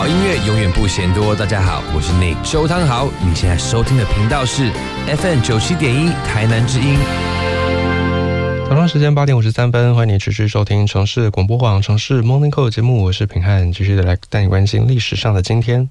好音乐永远不嫌多。大家好，我是 Nick 周汤豪，你现在收听的频道是 FM 97.1台南之音。 早上时间8点53分，欢迎你持续收听城市广播网城市 Morning Call 节目，我是品汉，继续的来带你关心历史上的今天。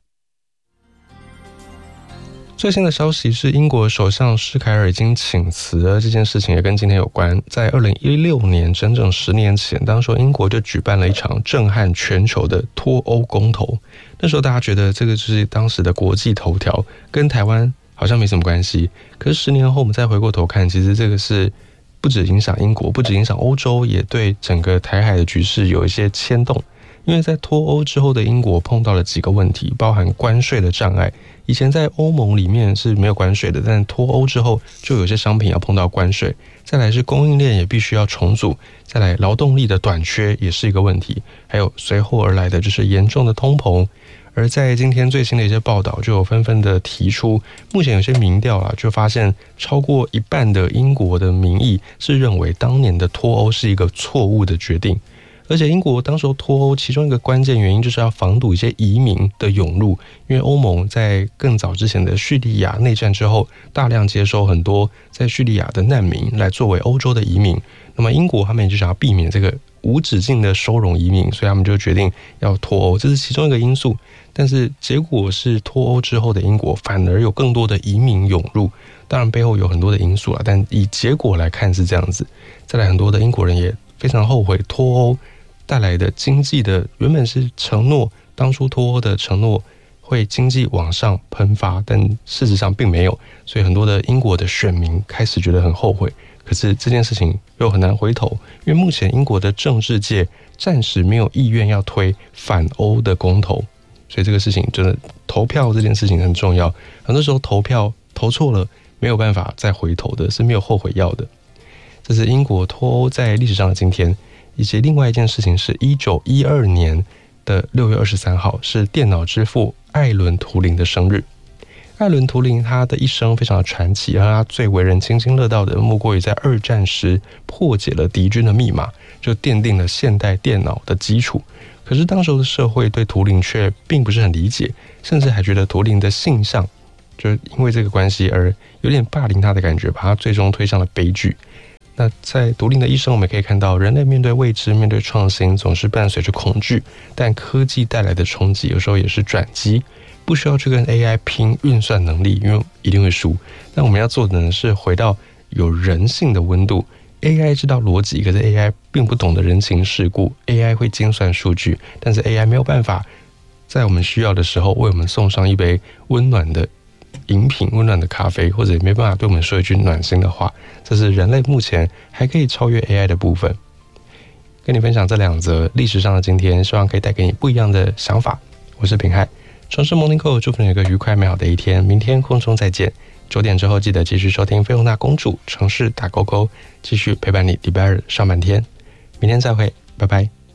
最新的消息是，英国首相施凯尔已经请辞了，这件事情也跟今天有关。在2016年，整整10年前，当时英国就举办了一场震撼全球的脱欧公投。那时候大家觉得这个就是当时的国际头条，跟台湾好像没什么关系。可是10年后，我们再回过头看，其实这个是不止影响英国，不止影响欧洲，也对整个台海的局势有一些牵动。因为在脱欧之后的英国碰到了几个问题，包含关税的障碍。以前在欧盟里面是没有关税的，但脱欧之后就有些商品要碰到关税。再来是供应链也必须要重组，再来劳动力的短缺也是一个问题，还有随后而来的就是严重的通膨。而在今天最新的一些报道就有纷纷的提出，目前有些民调就发现超过一半的英国的民意是认为当年的脱欧是一个错误的决定。而且英国当时脱欧其中一个关键原因就是要防堵一些移民的涌入，因为欧盟在更早之前的叙利亚内战之后，大量接收很多在叙利亚的难民来作为欧洲的移民。那么英国他们也就想要避免这个无止境的收容移民，所以他们就决定要脱欧，这是其中一个因素。但是结果是脱欧之后的英国反而有更多的移民涌入，当然背后有很多的因素但以结果来看是这样子。再来很多的英国人也非常后悔脱欧带来的经济的，原本是承诺，当初脱欧的承诺会经济往上喷发，但事实上并没有，所以很多的英国的选民开始觉得很后悔。可是这件事情又很难回头，因为目前英国的政治界暂时没有意愿要推反欧的公投，所以这个事情真的投票这件事情很重要。很多时候投票投错了没有办法再回头的，是没有后悔药的。这是英国脱欧在历史上的今天。以及另外一件事情是1912年的6月23号是电脑之父艾伦图灵的生日。艾伦图灵他的一生非常的传奇，让他最为人津津乐道的莫过于在二战时破解了敌军的密码，就奠定了现代电脑的基础。可是当时的社会对图灵却并不是很理解，甚至还觉得图灵的性向就因为这个关系而有点霸凌他的感觉，把他最终推向了悲剧。那在图灵的一生，我们可以看到人类面对未知、面对创新总是伴随着恐惧，但科技带来的冲击有时候也是转机，不需要去跟 AI 拼运算能力，因为一定会输。那我们要做的呢是回到有人性的温度。 AI 知道逻辑，可是 AI 并不懂得人情世故。 AI 会精算数据，但是 AI 没有办法在我们需要的时候为我们送上一杯温暖的饮品，温暖的咖啡，或者也没办法对我们说一句暖心的话。这是人类目前还可以超越 AI 的部分。跟你分享这2则历史上的今天，希望可以带给你不一样的想法。我是品汉，城市 Morning Call， 祝福你有一个愉快美好的一天。明天空中再见，9点之后记得继续收听菲欧娜公主城市打勾勾，继续陪伴你礼拜2上半天。明天再会，拜拜。